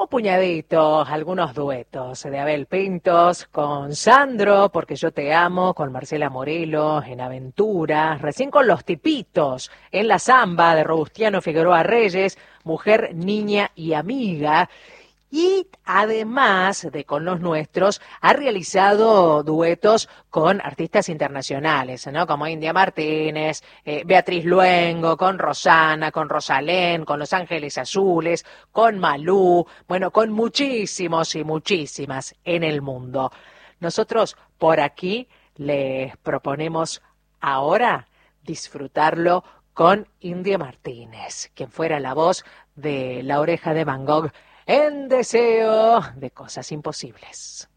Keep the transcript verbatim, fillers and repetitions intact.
un puñadito, algunos duetos de Abel Pintos con Sandro, Porque yo te amo, con Marcela Morelo en Aventura, recién con Los Tipitos en La Zamba de Robustiano Figueroa Reyes, Mujer, Niña y Amiga. Y además de con los nuestros, ha realizado duetos con artistas internacionales, ¿no? Como India Martínez, eh, Beatriz Luengo, con Rosana, con Rosalén, con Los Ángeles Azules, con Malú, bueno, con muchísimos y muchísimas en el mundo. Nosotros por aquí les proponemos ahora disfrutarlo con India Martínez, quien fuera la voz de La Oreja de Van Gogh en Deseo de Cosas Imposibles.